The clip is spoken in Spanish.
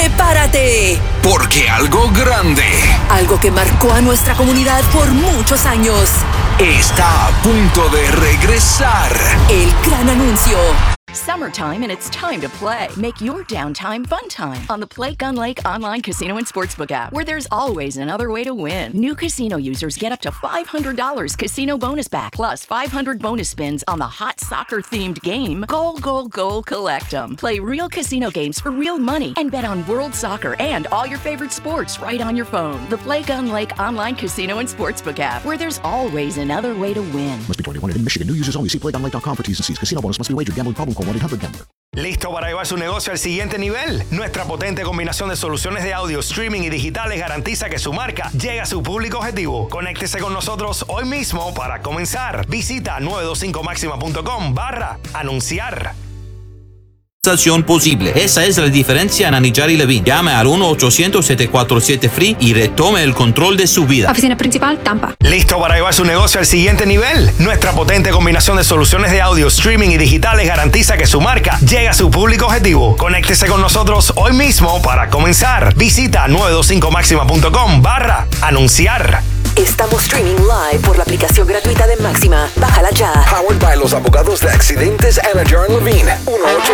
¡Prepárate! Porque algo grande, algo que marcó a nuestra comunidad por muchos años, está a punto de regresar. El gran anuncio. Summertime and it's time to play. Make your downtime fun time on the Play Gun Lake online casino and sportsbook app, where there's always another way to win. New casino users get up to $500 casino bonus back, plus 500 bonus spins on the hot soccer-themed game, Goal, Goal, Goal, Collect 'em. Play real casino games for real money and bet on world soccer and all your favorite sports right on your phone. The Play Gun Lake online casino and sportsbook app, where there's always another way to win. Must be 21 in Michigan. New users only. See playgunlake.com for T's and C's. Casino bonus must be wagered. Gambling problem? Call 1-800-GAMBLER. ¿Listo para llevar su negocio al siguiente nivel? Nuestra potente combinación de soluciones de audio, streaming y digitales garantiza que su marca llegue a su público objetivo. Conéctese con nosotros hoy mismo para comenzar. Visita 925maxima.com/anunciar. Posible. Esa es la diferencia en Anidjar y Levine. Llame al 1-800-747-FREE y retome el control de su vida. Oficina principal, Tampa. ¿Listo para llevar su negocio al siguiente nivel? Nuestra potente combinación de soluciones de audio, streaming y digitales garantiza que su marca llegue a su público objetivo. Conéctese con nosotros hoy mismo para comenzar. Visita 925maxima.com/anunciar. Estamos streaming live por la aplicación gratuita de Máxima. Bájala ya. Powered by los abogados de accidentes Anidjar y Levine. 1-800